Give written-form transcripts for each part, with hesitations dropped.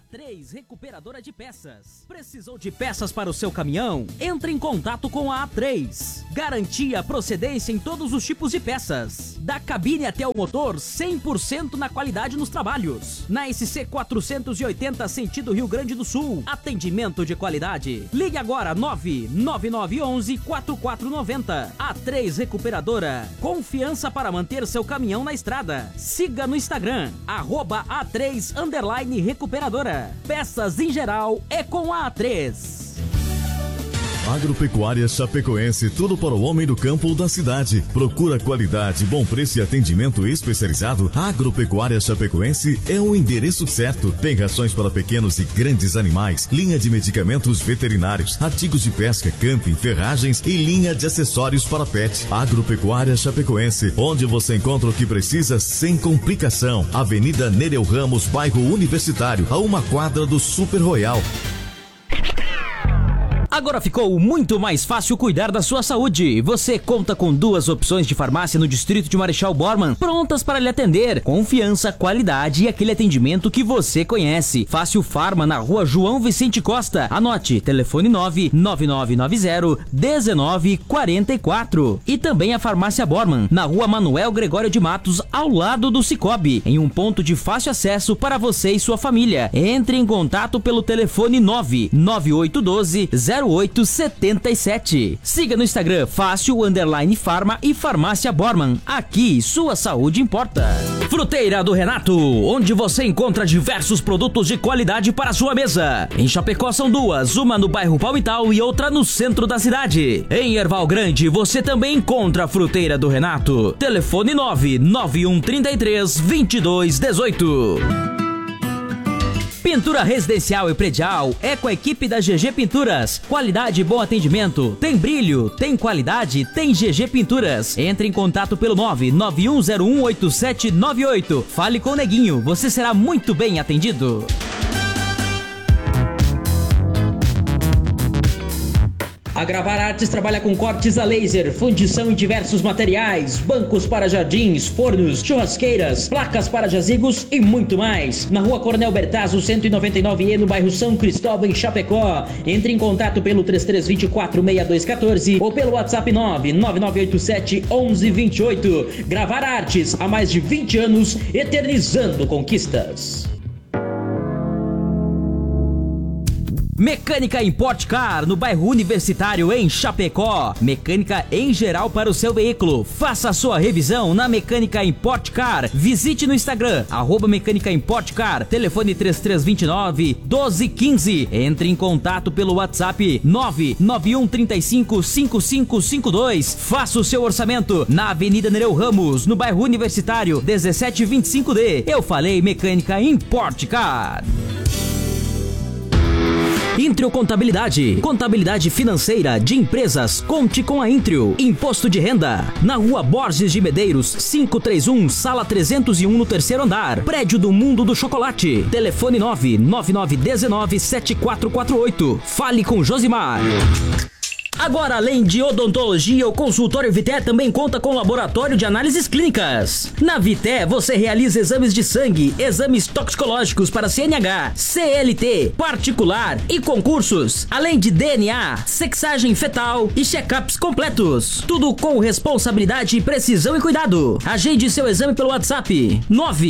A3 Recuperadora de Peças. Precisou de peças para o seu caminhão? Entre em contato com a A3. Garantia procedência em todos os tipos de peças. Da cabine até o motor, 100% na qualidade nos trabalhos. Na SC 480, sentido Rio Grande do Sul. Atendimento de qualidade. Ligue agora 99911-4490. A3 Recuperadora. Confiança para manter seu caminhão na estrada. Siga no Instagram, @A3_Recuperadora. Peças em geral é com a A3. Agropecuária Chapecoense, tudo para o homem do campo ou da cidade. Procura qualidade, bom preço e atendimento especializado. Agropecuária Chapecoense é o endereço certo. Tem rações para pequenos e grandes animais, linha de medicamentos veterinários, artigos de pesca, camping, ferragens e linha de acessórios para pet. Agropecuária Chapecoense, onde você encontra o que precisa sem complicação. Avenida Nereu Ramos, bairro Universitário, a uma quadra do Super Royal. Agora ficou muito mais fácil cuidar da sua saúde. Você conta com 2 opções de farmácia no distrito de Marechal Bormann, prontas para lhe atender. Confiança, qualidade e aquele atendimento que você conhece. Fácil Farma, na rua João Vicente Costa. Anote, telefone 99990-1944. E também a Farmácia Bormann, na rua Manuel Gregório de Matos, ao lado do Cicobi, em um ponto de fácil acesso para você e sua família. Entre em contato pelo telefone 99812-0877. Siga no Instagram Fácil_Farma e Farmácia Bormann. Aqui sua saúde importa. Fruteira do Renato, onde você encontra diversos produtos de qualidade para a sua mesa. Em Chapecó são 2, uma no bairro Palmital e outra no centro da cidade. Em Erval Grande você também encontra a Fruteira do Renato. Telefone 99133-2218. Pintura residencial e predial é com a equipe da GG Pinturas. Qualidade e bom atendimento. Tem brilho, tem qualidade, tem GG Pinturas. Entre em contato pelo 991018798. Fale com o Neguinho, você será muito bem atendido. A Gravar Artes trabalha com cortes a laser, fundição em diversos materiais, bancos para jardins, fornos, churrasqueiras, placas para jazigos e muito mais. Na rua Coronel Bertazzo, 199E, no bairro São Cristóvão, em Chapecó. Entre em contato pelo 3324-6214 ou pelo WhatsApp 99987-1128. Gravar Artes, há mais de 20 anos, eternizando conquistas. Mecânica Import Car, no bairro Universitário, em Chapecó. Mecânica em geral para o seu veículo. Faça a sua revisão na Mecânica Import Car. Visite no Instagram, @Mecânica Import Car. Telefone 3329-1215. Entre em contato pelo WhatsApp 99135-5552. Faça o seu orçamento na Avenida Nereu Ramos, no bairro Universitário, 1725D. Eu falei Mecânica Import Car. Intrio Contabilidade. Contabilidade financeira de empresas. Conte com a Intrio. Imposto de renda. Na rua Borges de Medeiros, 531, sala 301, no 3º andar. Prédio do Mundo do Chocolate. Telefone 99919-7448. Fale com Josimar. Agora, além de odontologia, o consultório Vité também conta com laboratório de análises clínicas. Na Vité, você realiza exames de sangue, exames toxicológicos para CNH, CLT, particular e concursos, além de DNA, sexagem fetal e check-ups completos. Tudo com responsabilidade, precisão e cuidado. Agende seu exame pelo WhatsApp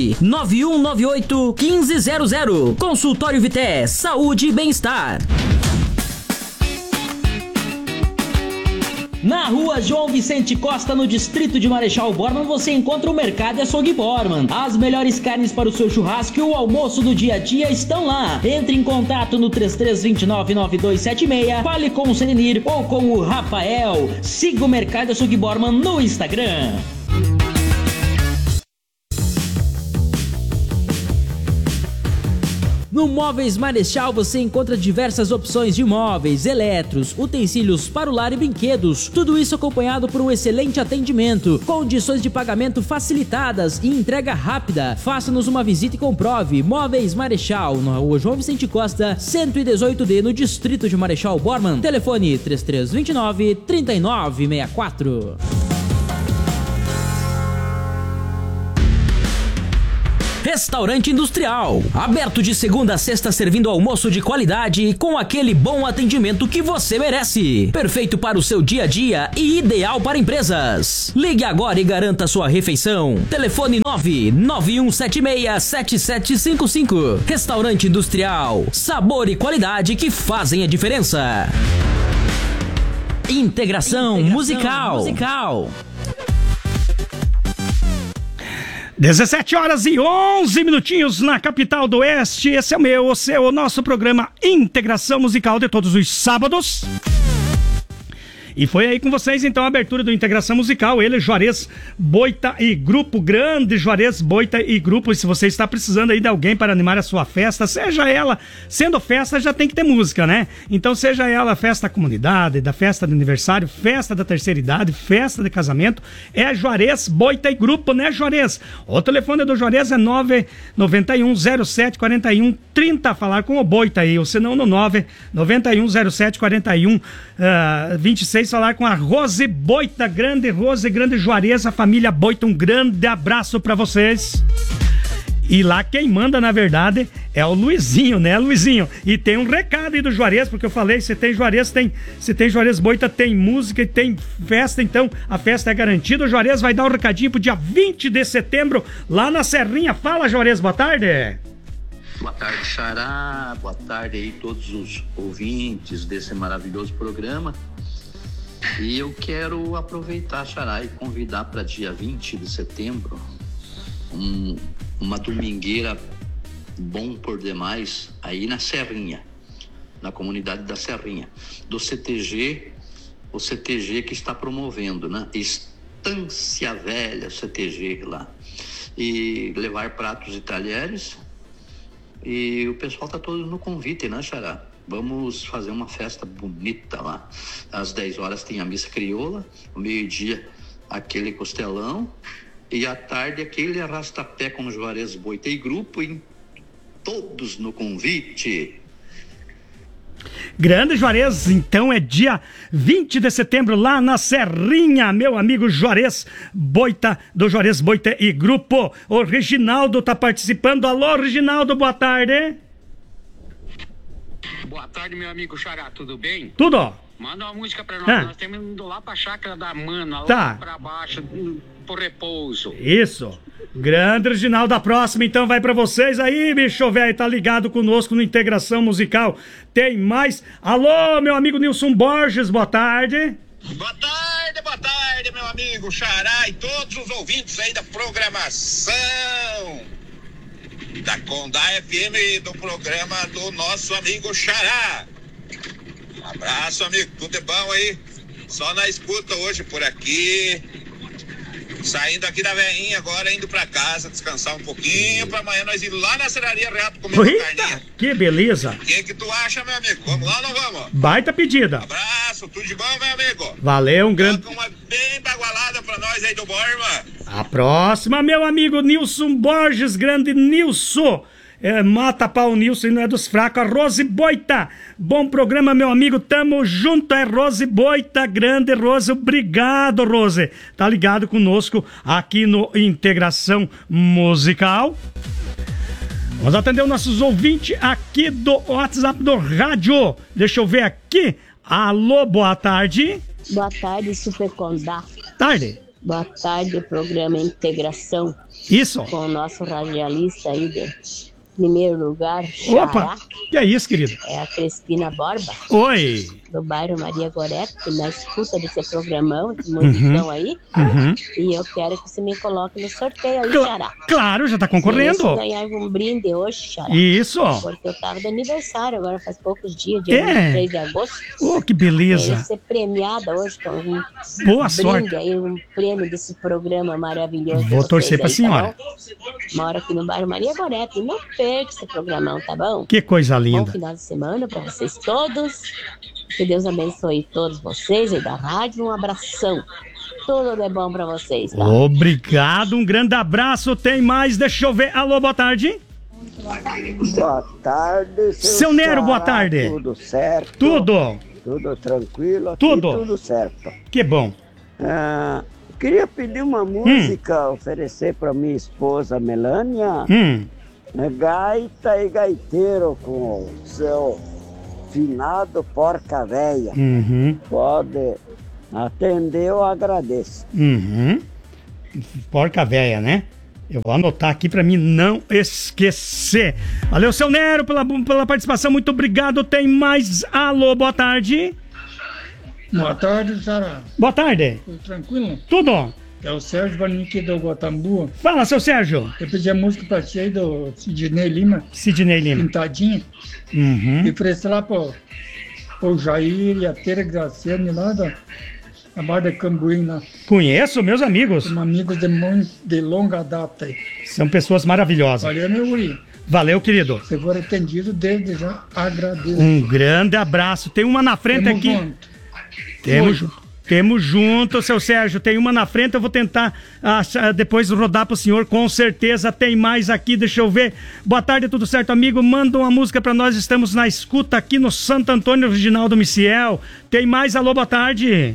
99198-1500. Consultório Vité, saúde e bem-estar. Na rua João Vicente Costa, no distrito de Marechal Bormann, você encontra o Mercado e Açougue Bormann. As melhores carnes para o seu churrasco e o almoço do dia a dia estão lá. Entre em contato no 3329-9276. Fale com o Serenir ou com o Rafael. Siga o Mercado e Açougue Bormann no Instagram. No Móveis Marechal você encontra diversas opções de móveis, eletros, utensílios para o lar e brinquedos. Tudo isso acompanhado por um excelente atendimento, condições de pagamento facilitadas e entrega rápida. Faça-nos uma visita e comprove. Móveis Marechal, na rua João Vicente Costa, 118D, no distrito de Marechal Bormann. Telefone 3329-3964. Restaurante Industrial. Aberto de segunda a sexta, servindo almoço de qualidade e com aquele bom atendimento que você merece. Perfeito para o seu dia a dia e ideal para empresas. Ligue agora e garanta sua refeição. Telefone 991767755. Restaurante Industrial. Sabor e qualidade que fazem a diferença. Integração musical. 17 horas e 11 minutinhos na capital do Oeste. Esse é o seu, nosso programa Integração Musical de todos os sábados. E foi aí com vocês, então, a abertura do Integração Musical. Ele, Juarez Boita e Grupo, grande Juarez Boita e Grupo. E se você está precisando aí de alguém para animar a sua festa, seja ela, sendo festa, já tem que ter música, né? Então, seja ela festa da comunidade, da festa de aniversário, festa da terceira idade, festa de casamento, é Juarez Boita e Grupo, né, Juarez? O telefone do Juarez é 991074130, falar com o Boita aí, ou senão no 991074126, falar com a Rose Boita, grande Rose, grande Juarez, a família Boita, um grande abraço pra vocês. E lá quem manda, na verdade, é o Luizinho, né, Luizinho? E tem um recado aí do Juarez, porque eu falei, se tem Juarez Boita, tem música e tem festa, então a festa é garantida. O Juarez vai dar um recadinho pro dia 20 de setembro, lá na Serrinha. Fala, Juarez, boa tarde. Boa tarde, Xará. Boa tarde aí todos os ouvintes desse maravilhoso programa. E eu quero aproveitar, Xará, e convidar para dia 20 de setembro uma domingueira bom por demais aí na Serrinha, na comunidade da Serrinha, do CTG, o CTG que está promovendo, né? Estância Velha, CTG lá. E levar pratos e talheres. E o pessoal está todo no convite, né, Xará? Vamos fazer uma festa bonita lá. Às 10 horas tem a missa crioula, ao meio-dia aquele costelão, e à tarde aquele arrastapé com Juarez Boita e Grupo, e todos no convite. Grande Juarez, então é dia 20 de setembro lá na Serrinha, meu amigo Juarez Boita, do Juarez Boita e Grupo. O Reginaldo tá participando. Alô, Reginaldo, boa tarde. Boa tarde, meu amigo Xará, tudo bem? Tudo. Manda uma música pra nós, nós temos indo lá pra chácara da Mana, tá, lá pra baixo, por repouso. Isso. Grande Reginaldo, a próxima então vai pra vocês aí, bicho velho, tá ligado conosco no Integração Musical. Tem mais. Alô, meu amigo Nilson Borges, boa tarde. Boa tarde, meu amigo Xará e todos os ouvintes aí da programação da Condá FM, do programa do nosso amigo Xará. Um abraço, amigo, tudo é bom aí? Só na escuta hoje por aqui. Saindo aqui da veinha agora, indo pra casa, descansar um pouquinho, pra amanhã nós ir lá na Serraria Reto comer uma carninha. Que beleza. O que tu acha, meu amigo? Vamos lá ou não vamos? Baita pedida. Abraço, tudo de bom, meu amigo? Valeu, um grande... Toca uma bem bagualada pra nós aí do Borma. A próxima, meu amigo Nilson Borges, grande Nilson. Mata pau Nilson e não é dos fracos. A Rose Boita, bom programa, meu amigo, tamo junto. É Rose Boita, grande Rose, obrigado, Rose, tá ligado conosco aqui no Integração Musical. Vamos atender os nossos ouvintes aqui do WhatsApp do rádio. Deixa eu ver aqui. Alô, boa tarde. Boa tarde, Super Condá. Tarde. Boa tarde, programa Integração. Isso. Com o nosso radialista aí de primeiro lugar, Xará. Opa, que é isso, querido? É a Crespina Borba. Oi. Do bairro Maria Goretti, na escuta desse programão, de musicão aí. E eu quero que você me coloque no sorteio aí, Xará. Claro, já tá concorrendo. Eu ganhar um brinde hoje, Xará. Isso. Porque eu tava de aniversário, agora faz poucos dias, dia 23 de agosto. Oh, que beleza. Eu ia ser premiada hoje com um boa brinde sorte aí, um prêmio desse programa maravilhoso. Vou torcer pra senhora. Tá, moro aqui no bairro Maria Goretti. Não perca esse programão, tá bom? Que coisa linda. Bom final de semana pra vocês todos. Que Deus abençoe todos vocês aí da rádio. Um abração. Tudo de bom pra vocês, tá? Obrigado, um grande abraço. Tem mais, deixa eu ver. Alô, boa tarde. Boa tarde, seu Nero, boa tarde. Tudo certo? Tudo. Tudo tranquilo aqui, tudo certo. Que bom. queria pedir uma música, oferecer para minha esposa Melânia. Gaita e gaiteiro com o seu finado Porca Véia. Pode atender, eu agradeço. Porca Véia, né? Eu vou anotar aqui pra mim não esquecer. Valeu, seu Nero, pela participação. Muito obrigado. Tem mais. Alô, boa tarde. Boa tarde, Sara. Boa tarde. Tudo tranquilo? Tudo. É o Sérgio Vanik do Guatambu. Fala, seu Sérgio. Eu pedi a música pra ti aí do Sidney Lima. Sidney Lima. Pintadinha. E ofereci lá pro Jair e a Tere Graciane lá da Barra de Cambuim lá. Conheço, meus amigos. São amigos de longa data aí. São pessoas maravilhosas. Valeu, meu guri. Valeu, querido. Se for atendido, desde já agradeço. Um grande abraço. Tem uma na frente aqui. Temos junto, seu Sérgio. Tem uma na frente, eu vou tentar depois rodar pro senhor. Com certeza tem mais aqui, deixa eu ver. Boa tarde, tudo certo, amigo? Manda uma música pra nós, estamos na escuta aqui no Santo Antônio Reginaldo Maciel. Tem mais, alô, boa tarde.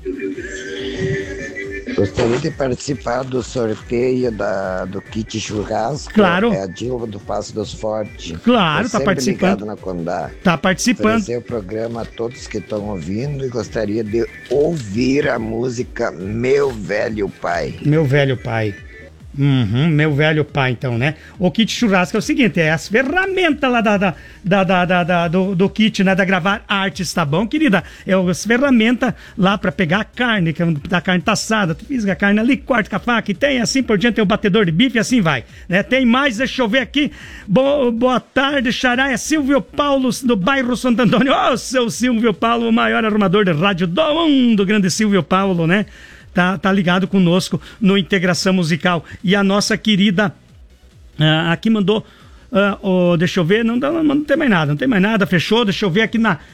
Gostaria de participar do sorteio do kit churrasco. Claro. É a Dilma do Passo dos Fortes. Claro, tá participando. Ligado na Condá. Tá participando. Oferecer o programa a todos que estão ouvindo e gostaria de ouvir a música Meu Velho Pai. Meu Velho Pai. Meu velho pai, então, né? O kit churrasco é o seguinte, é as ferramentas lá do kit, né? Da Gravar Artes, tá bom, querida? É as ferramentas lá pra pegar a carne, que a carne tá assada, tu fiz a carne ali, corta com a faca, e tem assim por diante, tem o batedor de bife e assim vai, né? Tem mais, deixa eu ver aqui. Boa tarde, Xará, é Silvio Paulo, do bairro Santo Antônio. Ô, seu Silvio Paulo, o maior arrumador de rádio do mundo, grande Silvio Paulo, né? Tá ligado conosco no Integração Musical. E a nossa querida aqui mandou, deixa eu ver, não tem mais nada, fechou, deixa eu ver aqui na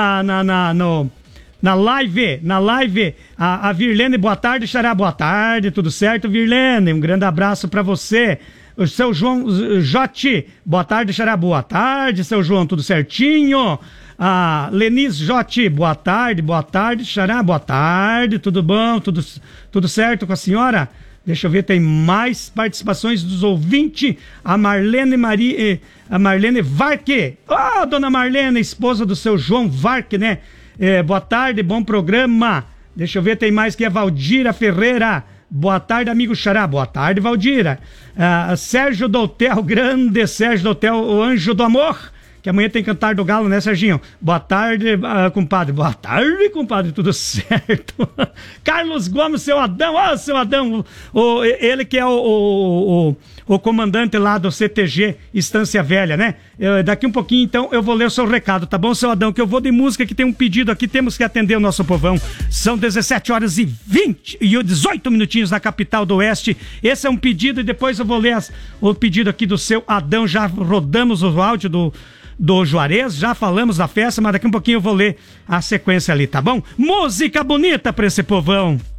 live, a Virlene, boa tarde, Xará, boa tarde, tudo certo, Virlene, um grande abraço pra você. O seu João Jote, boa tarde, Xará, boa tarde, seu João, tudo certinho. Lenis Jote, boa tarde, Xará, boa tarde, tudo bom, tudo certo com a senhora? Deixa eu ver, tem mais participações dos ouvintes. A Marlene Varque, dona Marlene, esposa do seu João Varque, né? Boa tarde, bom programa. Deixa eu ver, tem mais que a Valdira Ferreira. Boa tarde, amigo Xará. Boa tarde, Valdira. Sérgio Doutel, grande Sérgio Doutel, o anjo do amor. Que amanhã tem Cantar do Galo, né, Serginho? Boa tarde, compadre. Boa tarde, compadre. Tudo certo? Carlos Gomes, seu Adão. Seu Adão. Ele que é o comandante lá do CTG Estância Velha, né? Daqui um pouquinho, então, eu vou ler o seu recado, tá bom, seu Adão? Que eu vou de música, que tem um pedido aqui. Temos que atender o nosso povão. São 17 horas e 18 minutinhos na capital do Oeste. Esse é um pedido e depois eu vou ler o pedido aqui do seu Adão. Já rodamos o áudio do Juarez, já falamos da festa, mas daqui um pouquinho eu vou ler a sequência ali, tá bom? Música bonita pra esse povão.